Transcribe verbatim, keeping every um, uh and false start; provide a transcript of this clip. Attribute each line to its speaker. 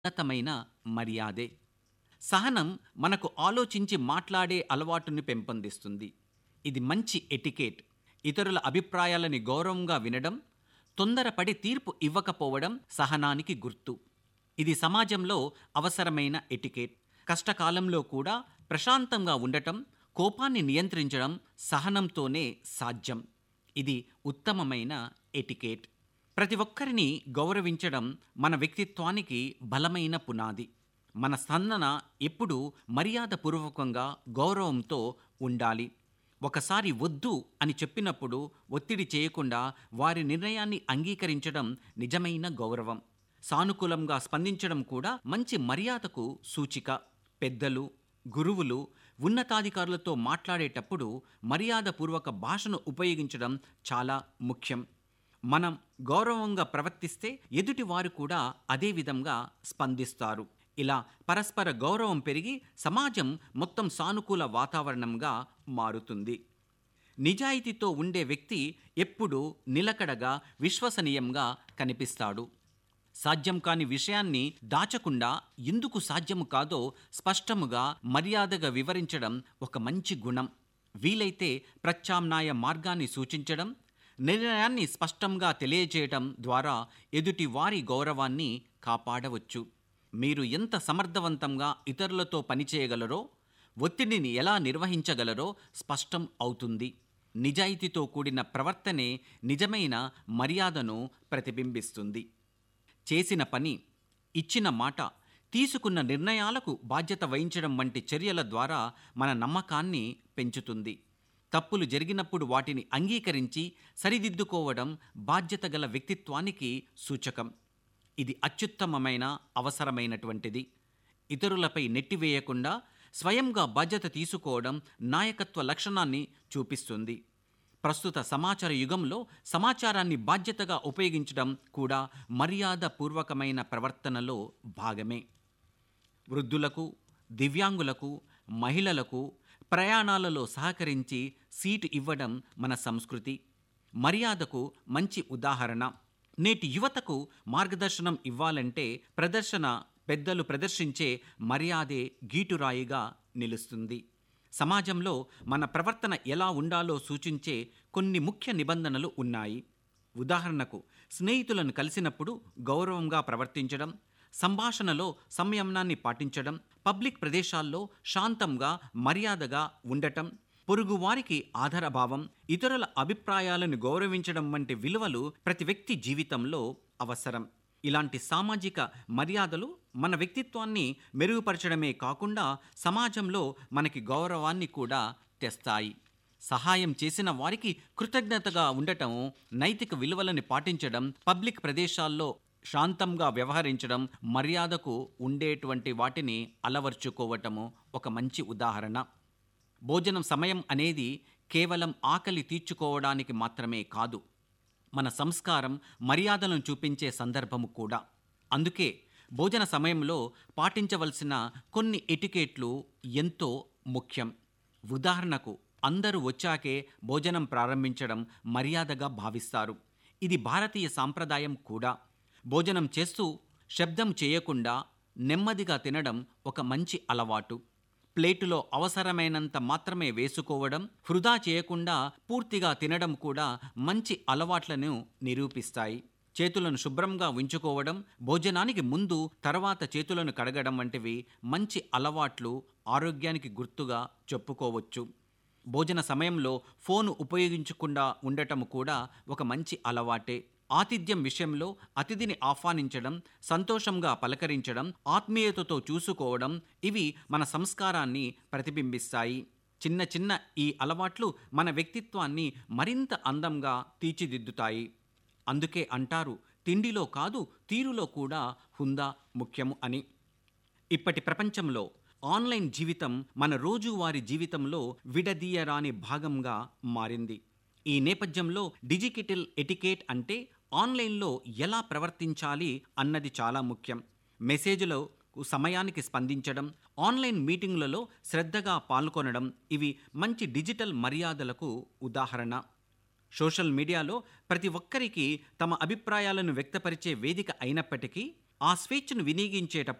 Speaker 1: ఉన్నతమైన మర్యాదే. సహనం మనకు ఆలోచించి మాట్లాడే అలవాటుని పెంపొందిస్తుంది. ఇది మంచి ఎటికేట్. ఇతరుల అభిప్రాయాలని గౌరవంగా వినడం, తొందరపడి తీర్పు ఇవ్వకపోవడం సహనానికి గుర్తు. ఇది సమాజంలో అవసరమైన ఎటికేట్. కష్టకాలంలో కూడా ప్రశాంతంగా ఉండటం, కోపాన్ని నియంత్రించడం సహనంతోనే సాధ్యం. ఇది ఉత్తమమైన ఎటికేట్. ప్రతి ఒక్కరిని గౌరవించడం మన వ్యక్తిత్వానికి బలమైన పునాది. మన స్పందన ఎప్పుడూ మర్యాదపూర్వకంగా, గౌరవంతో ఉండాలి. ఒకసారి వద్దు అని చెప్పినప్పుడు ఒత్తిడి చేయకుండా వారి నిర్ణయాన్ని అంగీకరించడం నిజమైన గౌరవం. సానుకూలంగా స్పందించడం కూడా మంచి మర్యాదకు సూచిక. పెద్దలు, గురువులు, ఉన్నతాధికారులతో మాట్లాడేటప్పుడు మర్యాదపూర్వక భాషను ఉపయోగించడం చాలా ముఖ్యం. మనం గౌరవంగా ప్రవర్తిస్తే ఎదుటివారు కూడా అదే విధంగా స్పందిస్తారు. ఇలా పరస్పర గౌరవం పెరిగి సమాజం మొత్తం సానుకూల వాతావరణంగా మారుతుంది. నిజాయితీతో ఉండే వ్యక్తి ఎప్పుడూ నిలకడగా, విశ్వసనీయంగా కనిపిస్తాడు. సాధ్యం కాని విషయాన్ని దాచకుండా ఎందుకు సాధ్యము కాదో స్పష్టముగా, మర్యాదగా వివరించడం ఒక మంచి గుణం. వీలైతే ప్రత్యామ్నాయ మార్గాన్ని సూచించడం, నిర్ణయాన్ని స్పష్టంగా తెలియజేయడం ద్వారా ఎదుటి వారి గౌరవాన్ని కాపాడవచ్చు. మీరు ఎంత సమర్థవంతంగా ఇతరులతో పనిచేయగలరో, ఒత్తిడిని ఎలా నిర్వహించగలరో స్పష్టం అవుతుంది. నిజాయితీతో కూడిన ప్రవర్తనే నిజమైన మర్యాదను ప్రతిబింబిస్తుంది. చేసిన పని, ఇచ్చిన మాట, తీసుకున్న నిర్ణయాలకు బాధ్యత వహించడం వంటి చర్యల ద్వారా మన నమ్మకాన్ని పెంచుతుంది. తప్పులు జరిగినప్పుడు వాటిని అంగీకరించి సరిదిద్దుకోవడం బాధ్యత గల వ్యక్తిత్వానికి సూచకం. ఇది అత్యుత్తమమైన, అవసరమైనటువంటిది. ఇతరులపై నెట్టివేయకుండా స్వయంగా బాధ్యత తీసుకోవడం నాయకత్వ లక్షణాన్ని చూపిస్తుంది. ప్రస్తుత సమాచార యుగంలో సమాచారాన్ని బాధ్యతగా ఉపయోగించడం కూడా మర్యాదపూర్వకమైన ప్రవర్తనలో భాగమే. వృద్ధులకు, దివ్యాంగులకు, మహిళలకు ప్రయాణాలలో సహకరించి సీటు ఇవ్వడం మన సంస్కృతి, మర్యాదకు మంచి ఉదాహరణ. నేటి యువతకు మార్గదర్శనం ఇవ్వాలంటే ప్రదర్శన పెద్దలు ప్రదర్శించే మర్యాదే గీటురాయిగా నిలుస్తుంది. సమాజంలో మన ప్రవర్తన ఎలా ఉండాలో సూచించే కొన్ని ముఖ్య నిబంధనలు ఉన్నాయి. ఉదాహరణకు, స్నేహితులను కలిసినప్పుడు గౌరవంగా ప్రవర్తించడం, సంభాషణలో సంయమనాన్ని పాటించడం, పబ్లిక్ ప్రదేశాల్లో శాంతంగా, మర్యాదగా ఉండటం, పొరుగువారికి ఆదరభావం, ఇతరుల అభిప్రాయాలను గౌరవించడం వంటి విలువలు ప్రతి వ్యక్తి జీవితంలో అవసరం. ఇలాంటి సామాజిక మర్యాదలు మన వ్యక్తిత్వాన్ని మెరుగుపరచడమే కాకుండా సమాజంలో మనకి గౌరవాన్ని కూడా తెస్తాయి. సహాయం చేసిన వారికి కృతజ్ఞతగా ఉండటం, నైతిక విలువలను పాటించడం, పబ్లిక్ ప్రదేశాల్లో శాంతంగా వ్యవహరించడం, మర్యాదకు ఉండేటువంటి వాటిని అలవర్చుకోవటము ఒక మంచి ఉదాహరణ. భోజనం సమయం అనేది కేవలం ఆకలి తీర్చుకోవడానికి మాత్రమే కాదు, మన సంస్కారం, మర్యాదలను చూపించే సందర్భము కూడా. అందుకే భోజన సమయంలో పాటించవలసిన కొన్ని ఎటికేట్లు ఎంతో ముఖ్యం. ఉదాహరణకు, అందరూ వచ్చాకే భోజనం ప్రారంభించడం మర్యాదగా భావిస్తారు. ఇది భారతీయ సాంప్రదాయం కూడా. భోజనం చేస్తూ శబ్దం చేయకుండా నెమ్మదిగా తినడం ఒక మంచి అలవాటు. ప్లేటులో అవసరమైనంత మాత్రమే వేసుకోవడం, వృధా చేయకుండా పూర్తిగా తినడం కూడా మంచి అలవాట్లను నిరూపిస్తాయి. చేతులను శుభ్రంగా ఉంచుకోవడం, భోజనానికి ముందు తర్వాత చేతులను కడగడం వంటివి మంచి అలవాట్లు, ఆరోగ్యానికి గుర్తుగా చెప్పుకోవచ్చు. భోజన సమయంలో ఫోను ఉపయోగించకుండా ఉండటం కూడా ఒక మంచి అలవాటే. ఆతిథ్యం విషయంలో అతిథిని ఆహ్వానించడం, సంతోషంగా పలకరించడం, ఆత్మీయతతో చూసుకోవడం, ఇవి మన సంస్కారాన్ని ప్రతిబింబిస్తాయి. చిన్న చిన్న ఈ అలవాట్లు మన వ్యక్తిత్వాన్ని మరింత అందంగా తీర్చిదిద్దుతాయి. అందుకే అంటారు, తిండిలో కాదు తీరులో కూడా హుందా ముఖ్యము అని. ఇప్పటి ప్రపంచంలో ఆన్లైన్ జీవితం మన రోజువారీ జీవితంలో విడదీయరాని భాగంగా మారింది. ఈ నేపథ్యంలో డిజిటల్ ఎటికేట్ అంటే ఆన్లైన్లో ఎలా ప్రవర్తించాలి అన్నది చాలా ముఖ్యం. మెసేజ్లో సమయానికి స్పందించడం, ఆన్లైన్ మీటింగ్లలో శ్రద్ధగా పాల్గొనడం, ఇవి మంచి డిజిటల్ మర్యాదలకు ఉదాహరణ. సోషల్ మీడియాలో ప్రతి ఒక్కరికి తమ అభిప్రాయాలను వ్యక్తపరిచే వేదిక అయినప్పటికీ ఆ స్వేచ్ఛను వినియోగించేటప్పుడు